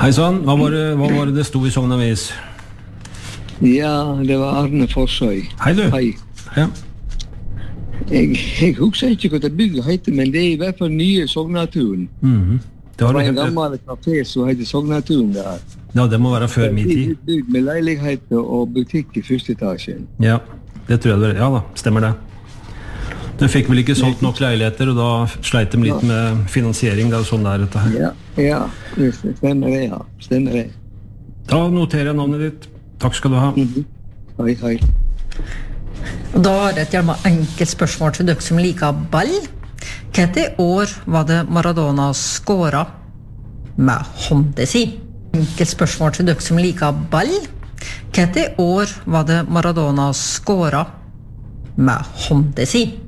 Hei sann, hva var det sto I Sogn Avis? Ja, det var Arne Forsøy. Hei du. Hei. Ja. Jeg husker ikke hva det bygget heter, men det I hvert fall nye Sognaturen. Det var en gammel kafé som heter Sognaturen der. Ja, det må være før min tid. Bygd med leiligheter og butikk I første etasjen. Ja, det tror jeg det var. Ja da, stemmer det. De fikk vel ikke solgt nok leiligheter, og da sleit de litt med finansiering. Det sånn der, dette her. Ja, det stemmer det, ja. Stemmer det. Da noterer jeg navnet ditt. Takk skal du ha. Hei, hei. Da har jeg et enkelt spørsmål til dere som liker ball. Hvilke år var det Maradona skåret med hånda si? Enkelt spørsmål til dere som liker ball. Hvilke år var det Maradona skåret med hånda si?